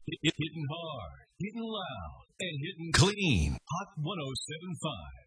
Hitting hard, hitting loud, and hitting clean. Hot 107.5.